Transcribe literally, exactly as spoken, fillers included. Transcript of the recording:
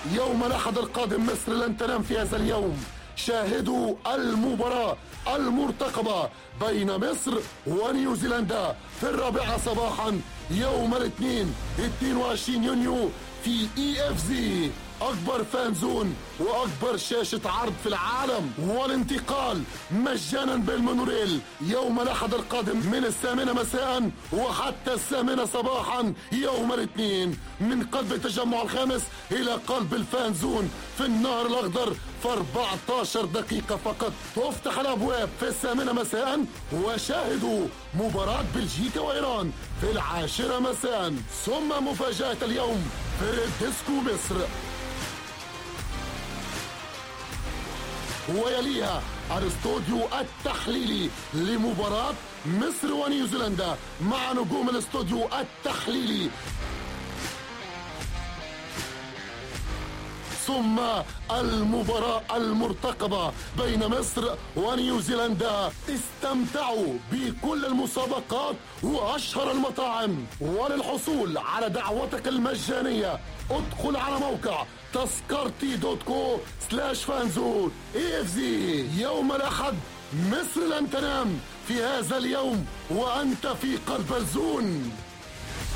يوم الأحد القادم مصر لن تنام في هذا اليوم. شاهدوا المباراة المرتقبة بين مصر ونيوزيلندا في الرابعة صباحا يوم الاثنين اثنين وعشرين يونيو في اي اف زي، اكبر فانزون واكبر شاشة عرض في العالم، والانتقال مجانا بالمونوريل يوم الاحد القادم من الثامنة مساء وحتى الثامنة صباحا يوم الاثنين، من قلب التجمع الخامس الى قلب الفانزون في النهر الاخضر في أربعة عشر دقيقة فقط. تفتح الابواب في الثامنة مساء، وشاهدوا مباراة بلجيكا وايران في العاشرة مساء، ثم مفاجأة اليوم فريق ديسكو مصر، ويليها الاستوديو التحليلي لمباراة مصر ونيوزيلندا مع نجوم الاستوديو التحليلي، ثم المباراة المرتقبة بين مصر ونيوزيلندا. استمتعوا بكل المسابقات وأشهر المطاعم، وللحصول على دعوتك المجانية ادخل على موقع تذكرتي دوت كو سلاش فانزون اي اف زي. يوم الأحد مصر لن تنام في هذا اليوم وأنت في قلب الزون.